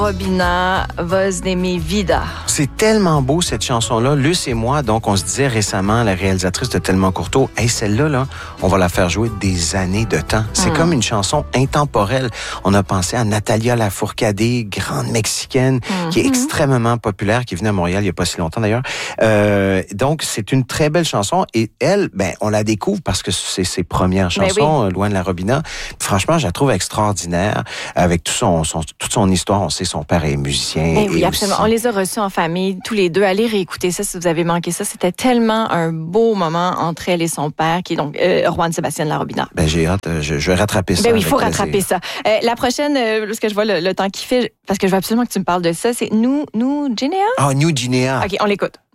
Robina, Voz de mi vida. C'est tellement beau, cette chanson-là. Luce et moi, donc, on se disait récemment, la réalisatrice de Tellement Courteau, hey, celle-là, là, on va la faire jouer des années de temps. C'est comme une chanson intemporelle. On a pensé à Natalia Lafourcade, grande Mexicaine, qui est extrêmement populaire, qui est venue à Montréal il n'y a pas si longtemps d'ailleurs. Donc, c'est une très belle chanson. Et elle, ben, on la découvre parce que c'est ses premières chansons, Loin de la Robina. Franchement, je la trouve extraordinaire. Avec toute son histoire, on sait son père est musicien. Oui, absolument. On les a reçus en famille, tous les deux. Allez réécouter ça si vous avez manqué ça. C'était tellement un beau moment entre elle et son père, qui est donc Juan Sebastián Larobina. Ben, j'ai hâte. Je vais rattraper ça. Ben oui, il faut rattraper ça. La prochaine, parce que je vois le temps qui fait, parce que je veux absolument que tu me parles de ça, c'est New Guinea. Ah, New Guinea. OK, on l'écoute.